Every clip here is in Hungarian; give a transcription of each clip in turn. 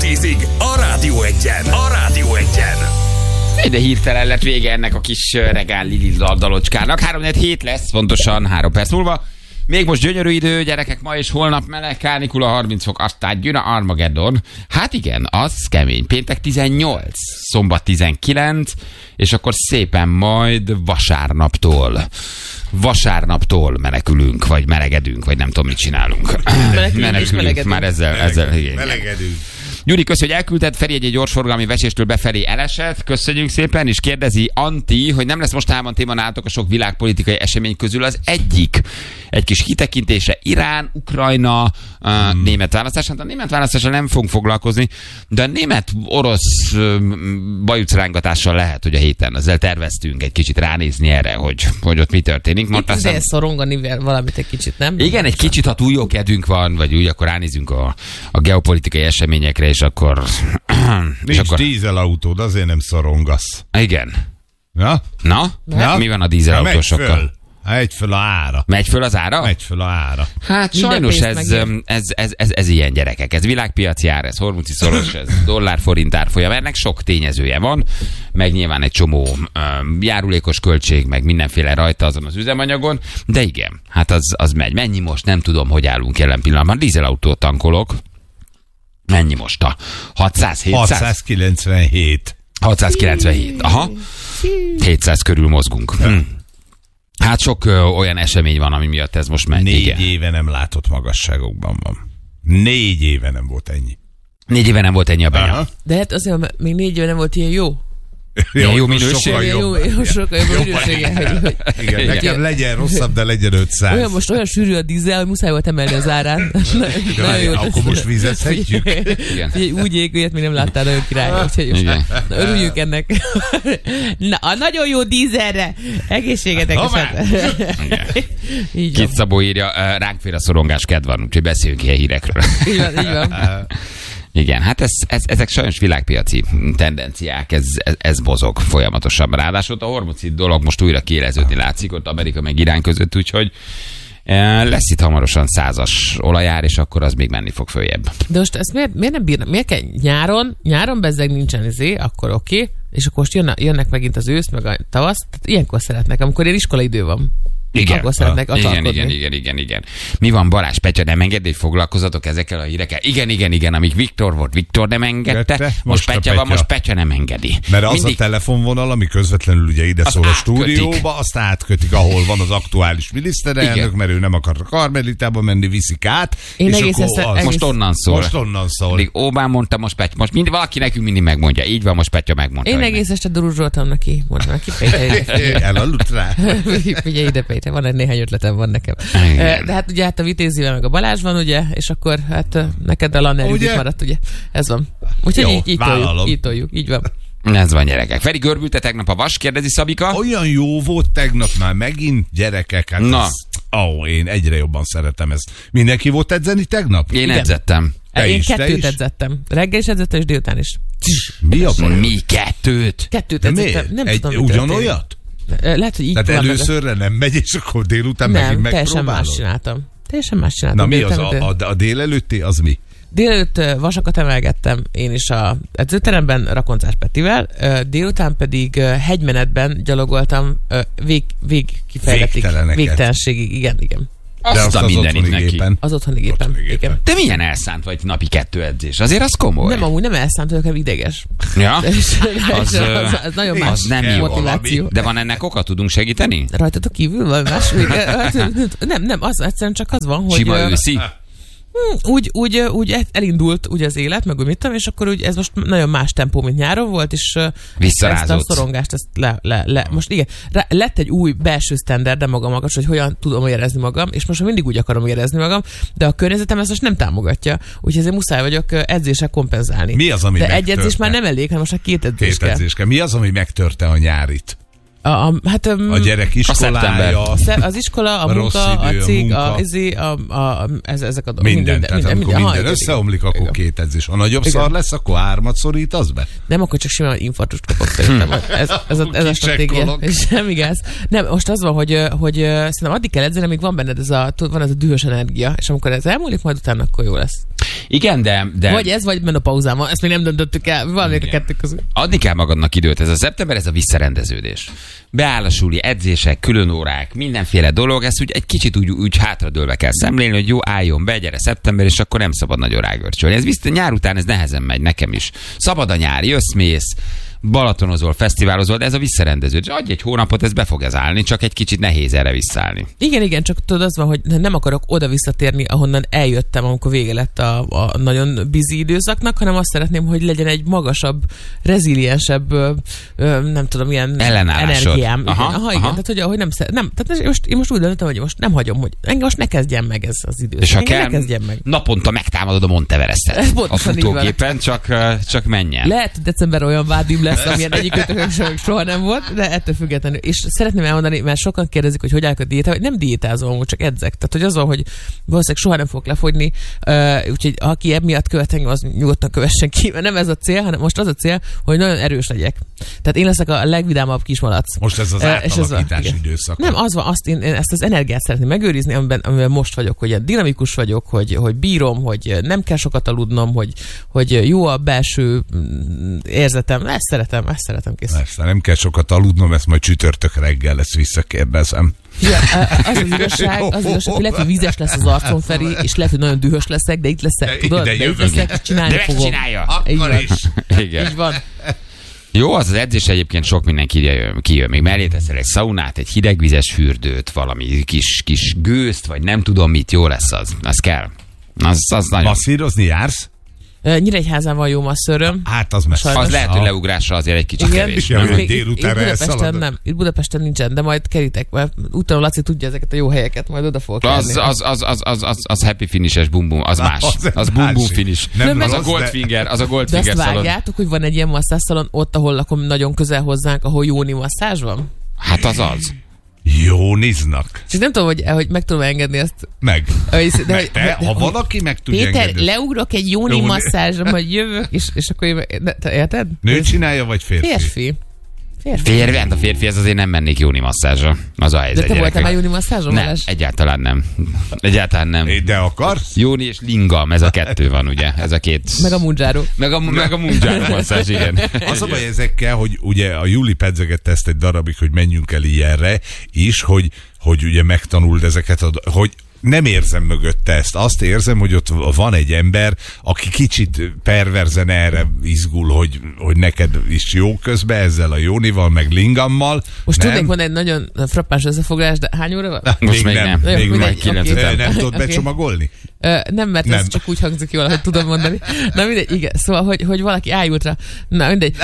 10-ig a Rádió Egyen. A Rádió Egyen. De hirtelen lett vége ennek a kis regál Lili dalocskának. 3-4 lesz, pontosan 3 perc múlva. Még most gyönyörű idő, gyerekek, ma és holnap meleg, kánikula 30 fok, aztán jön a Armageddon. Hát igen, az kemény. Péntek 18, szombat 19, és akkor szépen majd vasárnaptól menekülünk, vagy melegedünk, vagy nem tudom, mit csinálunk. Menekülünk már ezzel. Igen. Melegedünk. Gyuri, köszi, hogy elküldted. Feri egy gyorsforgalmi veséstől befelé elesett. Köszönjük szépen, és kérdezi Anti, hogy nem lesz mostában téma nálatok a sok világpolitikai esemény közül az egyik. Egy kis kitekintése Irán, Ukrajna, német választás. Hát a német választással nem fogunk foglalkozni, de a német-orosz bajucrángatással lehet, hogy a héten ezzel terveztünk egy kicsit ránézni erre, hogy ott mi történik. Itt azért szorongani valamit egy kicsit, nem? Igen, egy kicsit, ha túl jó kedvünk van, vagy úgy, akkor ránézünk a geopolitikai eseményekre, és akkor... Nincs dízelautód, azért nem szorongasz. Igen. Na? Mi van a dízelautósokkal? Megy föl a ára. Megy föl az ára? Megy föl a ára. Hát sajnos ez ilyen, gyerekek. Ez világpiaci ár, ez hormuci szoros, ez dollár-forint árfolyam. Ennek sok tényezője van, meg nyilván egy csomó járulékos költség, meg mindenféle rajta azon az üzemanyagon. De igen, hát az megy. Mennyi most? Nem tudom, hogy állunk jelen pillanatban. Dízelautót tankolok. Mennyi most a 600, 700? 697. 697, aha. 700 körül mozgunk. Hát sok olyan esemény van, ami miatt ez most megy. 4 éve nem látott magasságokban van. 4 éve nem volt ennyi. 4 éve nem volt ennyi a benya. De hát azért még 4 éve nem volt ilyen jó. Jó minőség. Sokkal jobb minősége. Igen, nekem legyen rosszabb, de legyen 500. Most olyan sűrű a dízel, hogy muszáj volt emelni az árán. Akkor most fizethetjük. Úgy ég, hogy még nem láttál, nagyon király. Örüljük ennek. Na, nagyon jó dízelre. Egészségetek. Kit Szabó írja, ránk fér a szorongás, kedv van, úgyhogy beszéljünk ilyen hírekről. Így van. Igen, hát ezek sajnos világpiaci tendenciák, ez mozog folyamatosan. Ráadásul a hormocid dolog most újra kiéleződni látszik ott Amerika meg Irán között, úgyhogy lesz itt hamarosan 100-as olajár, és akkor az még menni fog följebb. De most ezt miért nem bírnak? Miért kell nyáron bezzeg nincsen akkor oké, és akkor most jönnek megint az ősz, meg a tavasz, tehát ilyenkor szeretnek, amikor ilyen iskolaidő van. Igen. Akkor szeretnek Igen. Mi van, Balázs, Petya nem engedi, hogy foglalkozatok ezekkel a hírekkel? Igen. Amíg Viktor volt, Viktor nem engedte, most Petya van, most Petya nem engedi. Mert az a telefonvonal, ami közvetlenül ugye ide szól a stúdióba, azt átkötik, ahol van az aktuális miniszterelnök, mert ő nem akar Karmelitába menni, viszik át. Most onnan szól. Még Obama mondta, most Petya. Most valaki nekünk mindig megmondja. Így van, most Petya megmondta. Én egész este duruzsoltam neki. Mondom neki, elaludt rá. Figyelj ide, Péter, van egy néhány ötletem van nekem. De hát ugye a Vitézivel meg a Balázs van, ugye, és akkor hát neked a Lanner időt maradt, ugye. Ez van. Úgyhogy így toljuk, így van. Ez van, gyerekek. Feri, görbülte tegnap a vas, kérdezi Szabika. Olyan jó volt tegnap már megint, gyerekek. Hát na. Én egyre jobban szeretem ezt. Mindenki volt edzeni tegnap? Én edzettem. Én 2 edzettem. Reggel is edzettem, és délután is. Mi a baj? Mi 2? 2 edzettem. Nem tudom, ugyanolyat? Lehet, hogy így tehát előszörre nem megy, és akkor délután megint megpróbálod? Teljesen más csináltam. Na mi az a délelőtti, az mi? Délelőtt vasakat emelgettem én is az edzőteremben Rakoncás Petivel, délután pedig hegymenetben gyalogoltam végtelenségig. Igen. De azt a mindenit neki. Az otthoni gépen. Igen. De milyen elszánt vagy napi 2 edzés? Azért az komoly. Nem, amúgy nem elszánt vagyok, hanem ideges. Ja? Az nagyon más motiváció. De van ennek oka? Tudunk segíteni? Rajtatok kívül vagy más? Nem, az egyszerűen csak az van, hogy... Sima őszi? Úgy elindult ugye az élet, meg úgy mit tudom, és akkor úgy ez most nagyon más tempó, mint nyáron volt, és ezt a szorongást most igen, lett egy új belső sztenderdem magas, hogy hogyan tudom érezni magam, és most mindig úgy akarom érezni magam, de a környezetem ezt most nem támogatja, úgyhogy ezért muszáj vagyok edzéssel kompenzálni. Mi az, ami de egy edzés már nem elég, hanem most a 2 edzés kell. Mi az, ami megtörte a nyárit? A gyerek iskolája. Az iskola, a munka, a cég, ezek a dolgok. Minden. Tehát amikor minden összeomlik, akkor 2 edzés. Ha nagyobb szar lesz, akkor 3-at szorítasz be? Nem, akkor csak simán infarktust kapok szerintem. Ez a stratégia. Semmi gáz. Nem, most az van, hogy szerintem addig kell edzeni, amíg van benned ez a dühös energia, és amikor ez elmúlik, majd utána akkor jó lesz. Igen, de... Vagy ez, vagy menopauzám. Ezt még nem döntöttük el. Valamelyik a kettő közül. Adni kell magadnak időt. Ez a szeptember, ez a visszarendeződés. Beáll a suli, edzések, külön órák, mindenféle dolog. Ezt úgy egy kicsit úgy hátradőlve kell szemlélni, hogy jó, álljon be, gyere szeptember, és akkor nem szabad nagyon rágörcsölni. Ez nyár után ez nehezen megy nekem is. Szabad a nyár, jössz, mész, balatonozol, fesztiválozol, de ez a visszarendeződés. Adj egy hónapot, ez be fog ez állni, csak egy kicsit nehéz erre visszaállni. Igen, csak tudod, az van, hogy nem akarok oda visszatérni, ahonnan eljöttem, amikor vége lett a nagyon busy időszaknak, hanem azt szeretném, hogy legyen egy magasabb, reziliensebb, nem tudom, ilyen energiám. Igen. Tehát, hogy nem tehát én most úgy döntöttem, hogy most nem hagyom, hogy engem most ne kezdjen meg ez az időszak. És ha kell, naponta megtámadod a Monteverestet a futógépen, csak menjen. Lehet, december olyan vádim lesz, amilyen egyikőtök soha nem volt, de ettől függetlenül. És szeretném elmondani, mert sokan kérdezik, hogy állok a diétával, nem diétázom, csak edzek. Tehát, hogy az van, hogy valószínűleg soha nem fogok lefogyni, úgyhogy aki emiatt követ engem, az nyugodtan kövessen ki, mert nem ez a cél, hanem most az a cél, hogy nagyon erős legyek. Tehát én leszek a legvidámabb kismalac. Most ez az átalakítás időszak. Nem, az van, én ezt az energiát szeretném megőrizni, amiben most vagyok, hogy dinamikus vagyok, hogy bírom, hogy nem kell sokat aludnom, hogy jó a belső érzetem. Ezt szeretem kész. Ezt nem kell sokat aludnom, ezt majd csütörtök reggel ezt visszakérdezem. Ja, az igazság, hogy lehet, hogy vízes lesz az arcom, Feri, és lehet, hogy nagyon dühös leszek, de itt leszek, tudod? De itt leszek, csinálni fogom. De megcsinálja. Akkor is. Igen. Így van. Jó, az edzés egyébként sok mindenki kijön. Még mellé teszel egy szaunát, egy hidegvizes fürdőt, valami kis gőzt, vagy nem tudom mit, jó lesz az. Az kell. Az nagyon... Masszírozni jársz? Nyíregyházán van jó masszöröm. Hát az messze. Az lehet, hogy leugrásra azért egy kicsit kevés. Itt Budapesten nincsen, de majd kerítek, mert utána Laci tudja ezeket a jó helyeket, majd oda fogok kerülni. Az happy finishes bum-bum, az más. Az bum-bum finish. Az a Goldfinger, szalon. De azt vágjátok, hogy van egy ilyen masszászalon ott, ahol lakom nagyon közel hozzánk, ahol Jóni masszázs van? Hát az. Jóniznak. És nem tudom, hogy meg tudom engedni ezt. Meg. Ha valaki meg tudja Péter, engedni. leugrok egy Jóni masszázsra, majd jövök, és akkor te érted? Nő csinálja, vagy férfi? Férfi. Hát a férfi, ez azért nem mennék Jóni masszázsra. Az a helyzet. De te voltál már Jóni masszázsra? Nem, egyáltalán nem. De akarsz? Jóni és lingam, ez a kettő van, ugye? Ez a két. Meg a mundzsáró. Meg a mundzsáró masszázs, igen. Az a baj ezekkel, hogy ugye a Júli pedzegette ezt egy darabig, hogy menjünk el ilyenre is, hogy ugye megtanuld ezeket, hogy nem érzem mögötte ezt. Azt érzem, hogy ott van egy ember, aki kicsit perverzen erre izgul, hogy neked is jó közben ezzel a Jónival, meg lingammal. Most tudnék mondani egy nagyon frappáns összefoglalás, de hány óra van? Most még nem. Még majd 9 után. Nem tudod becsomagolni? Nem, mert ez csak úgy hangzik jól, hogy tudom mondani. Na mindegy, igen. Szóval, hogy valaki ájult rá. Na mindegy.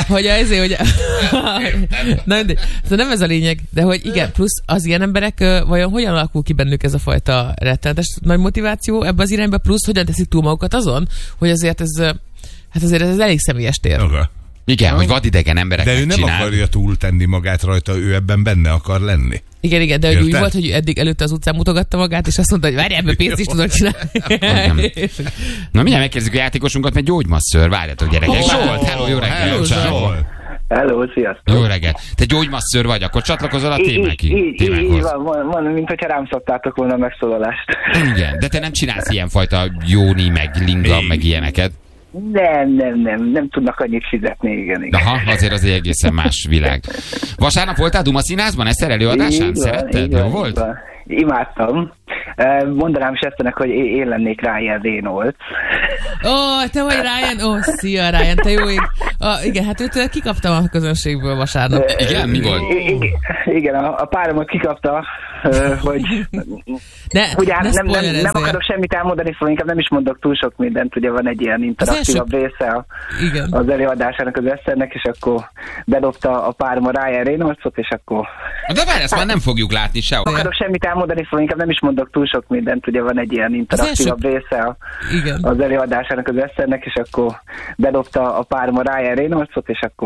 Na mindegy. Szóval nem ez a lényeg, de hogy igen, plusz az ilyen emberek, vajon hogyan alakul ki bennük ez a fajta rettenetes nagy motiváció ebbe az irányba, plusz hogyan teszik túl magukat azon, hogy azért ez elég személyes tér. Okay. Igen, hogy vadidegen emberek de ő nem akarja túltenni magát rajta, ő ebben benne akar lenni. Igen, de úgy volt, hogy eddig előtte az utcán mutogatta magát, és azt mondta, hogy várj, ebből pénzt is tudod csinálni. Na mindjárt megkérdezzük a játékosunkat, mert gyógymasször, várjatok gyerekek. Zsolt, hello, jó reggel. Hello, sziasztok. Jó reggel. Te gyógymasször vagy, akkor csatlakozol a témákhoz. Így van, mint hogyha rám szoktátok volna a megszólalást. Igen, de te nem csinálsz ilyenfajta Jóni, meg lingam, meg ilyeneket. Nem tudnak annyit fizetni, igen. Aha, azért az egy egészen más világ. Vasárnap voltál Duma Színházban, Eszter előadásán? Szeretted? Jó volt? Imádtam. Mondanám Seftenek, hogy én lennék Ryan Reynolds. Te vagy Ryan? Szia Ryan, te jó ég. Igen, hát őt kikaptam a közönségből vasárnap. Igen, mi volt? Igen, a páromat kikapta, hogy ugye nem akarok semmit elmondani, szóval inkább nem is mondok túl sok mindent, ugye van egy ilyen interaktívabb része az előadásának az Eszternek, és akkor bedobta a párom a Ryan Reynoldsot, és akkor... De várj, ezt már nem fogjuk látni sehol. Nem akarok semmit elmondani, szóval inkább nem is mondok túl sok mindent, ugye van egy ilyen interaktívabb része az előadásának az Eszternek, és akkor bedobta a párom a Ryan Reynoldsot, és akkor